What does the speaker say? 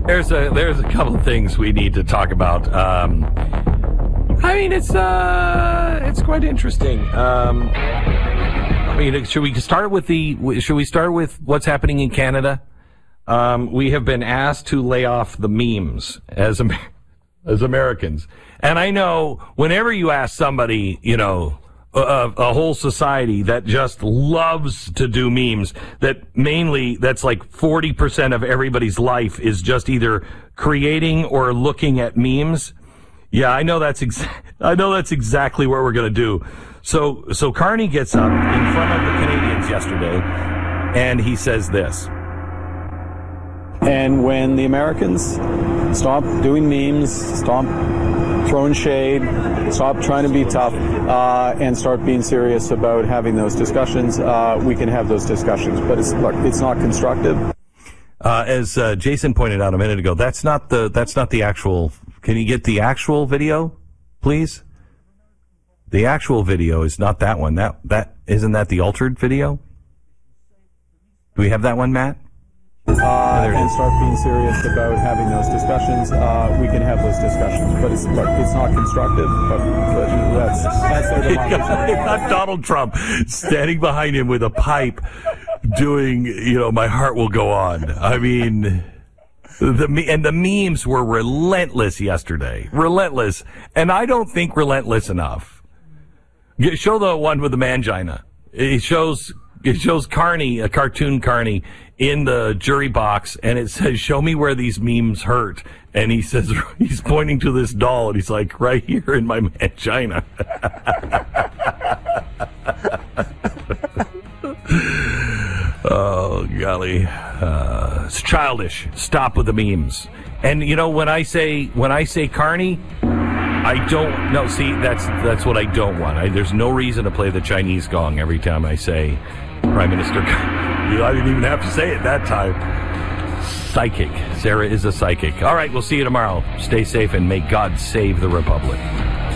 There's a couple of things we need to talk about. I mean, it's quite interesting. I mean, should we start with what's happening in Canada? We have been asked to lay off the memes as Americans. And I know whenever you ask somebody, you know, a whole society that just loves to do memes, that's like 40% of everybody's life is just either creating or looking at memes. Yeah, I know that's exactly what we're going to do. So Carney gets up in front of the Canadians yesterday and he says this. And when the Americans stop doing memes, stop throwing shade, stop trying to be tough, and start being serious about having those discussions, we can have those discussions. But it's not constructive. As Jason pointed out a minute ago, that's not the actual. Can you get the actual video, please? The actual video is not that one. That isn't that the altered video? Do we have that one, Matt? And start being serious about having those discussions. We can have those discussions, but it's not constructive. But that's their democracy. Not Donald Trump standing behind him with a pipe, doing, you know, "My heart will go on." I mean, the memes were relentless yesterday, relentless, and I don't think relentless enough. Show the one with the mangina. It shows Carney, a cartoon Carney, in the jury box, and it says, "Show me where these memes hurt." And he says, he's pointing to this doll, and he's like, "Right here in my mangina." Oh, golly. It's childish. Stop with the memes. And, you know, when I say Carney, I don't know. See, that's what I don't want. There's no reason to play the Chinese gong every time I say Prime Minister. I didn't even have to say it that time. Psychic. Sarah is a psychic. All right, we'll see you tomorrow. Stay safe and may God save the Republic.